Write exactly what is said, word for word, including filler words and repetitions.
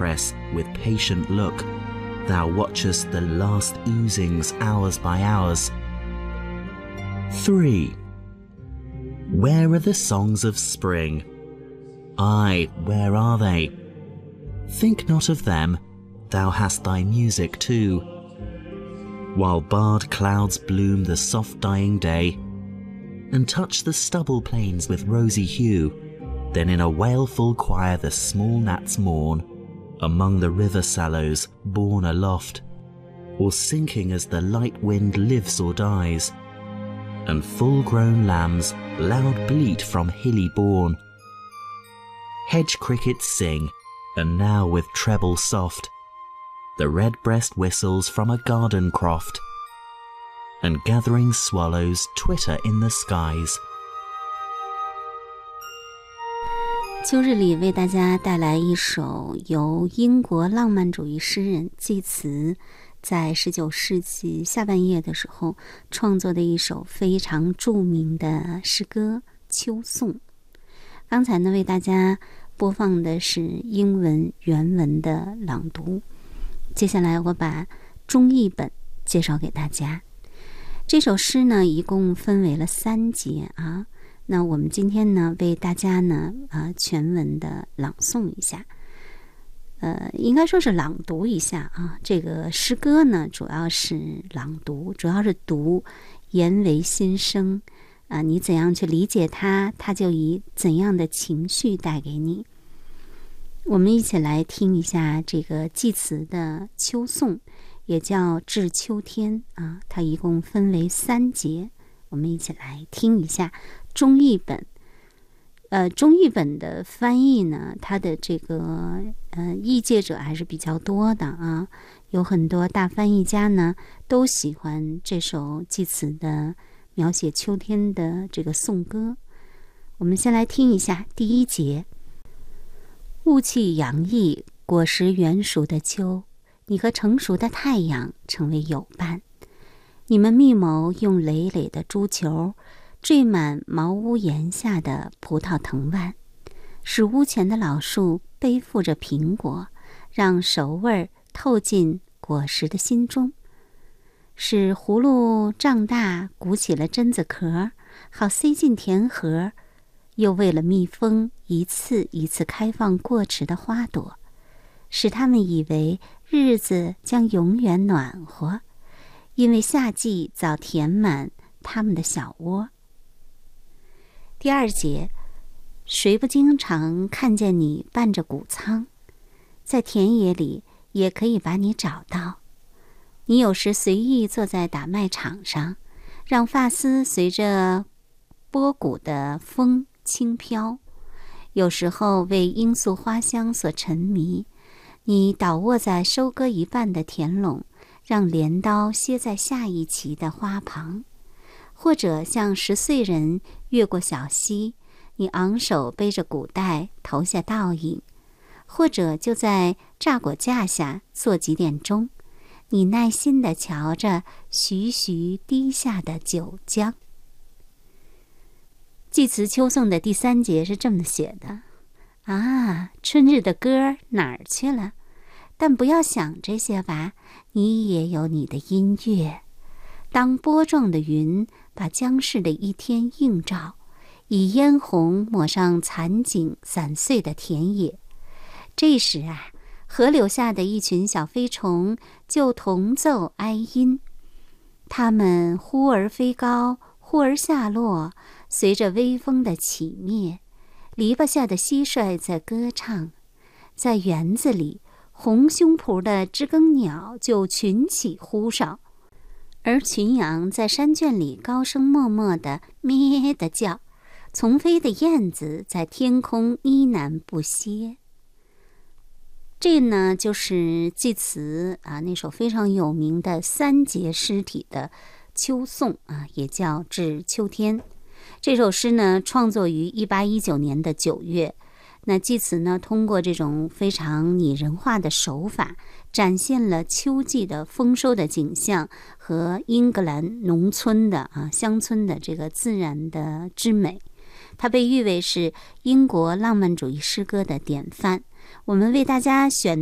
press with patient look, thou watchest the last oozings hours by hours. three. Where are the songs of spring? Aye, where are they? Think not of them, thou hast thy music too. While barred clouds bloom the soft dying day, and touch the stubble plains with rosy hue, then in a wailful choir the small gnats mourn, among the river sallows borne aloft, or sinking as the light wind lives or dies, and full-grown lambs loud bleat from hilly bourne. Hedge crickets sing, and now with treble soft, the redbreast whistles from a garden croft, and gathering swallows twitter in the skies. 秋日里为大家带来一首由英国浪漫主义诗人济慈在十九世纪下半叶的时候创作的一首非常著名的诗歌《秋颂》。刚才呢为大家播放的是英文原文的朗读，接下来我把中译本介绍给大家。这首诗呢一共分为了三节啊，那我们今天呢为大家呢啊全文的朗诵一下，呃，应该说是朗读一下啊。这个诗歌呢主要是朗读，主要是读言为心声啊，你怎样去理解它，它就以怎样的情绪带给你。我们一起来听一下这个济慈的秋颂，也叫致秋天啊，它一共分为三节，我们一起来听一下中译本。呃，中译本的翻译呢，它的这个呃译介者还是比较多的啊，有很多大翻译家呢都喜欢这首济慈的描写秋天的这个颂歌。我们先来听一下第一节。雾气洋溢，果实圆熟的秋，你和成熟的太阳成为友伴。你们密谋用累累的珠球缀满茅屋檐下的葡萄藤蔓，使屋前的老树背负着苹果，让熟味透进果实的心中，使葫芦胀大，鼓起了榛子壳，好塞进甜盒，又为了蜜蜂一次一次开放过池的花朵，使他们以为日子将永远暖和，因为夏季早填满他们的小窝。第二节，谁不经常看见你伴着谷仓，在田野里也可以把你找到。你有时随意坐在打麦场上，让发丝随着拨谷的风轻飘，有时候为罂粟花香所沉迷。你倒卧在收割一半的田垄，让镰刀歇在下一畦的花旁，或者像十岁人越过小溪，你昂首背着谷袋投下倒影，或者就在榨果架下做几点钟，你耐心地瞧着徐徐滴下的酒浆。济慈秋颂的第三节是这么写的啊，春日的歌哪儿去了？但不要想这些吧，你也有你的音乐。当波状的云把将逝的一天映照，以嫣红抹上残景散碎的田野，这时啊，河流下的一群小飞虫就同奏哀音，它们忽而飞高，忽而下落，随着微风的起灭。篱笆下的蟋蟀在歌唱，在园子里，红胸脯的知更鸟就群起呼哨，而群羊在山圈里高声默默地咩地叫，从飞的燕子在天空呢喃不歇。这呢就是济慈啊那首非常有名的三节诗体的秋颂啊，也叫致秋天。这首诗呢创作于一八一九年的九月。那济慈呢通过这种非常拟人化的手法，展现了秋季的丰收的景象和英格兰农村的啊乡村的这个自然的之美。它被誉为是英国浪漫主义诗歌的典范。我们为大家选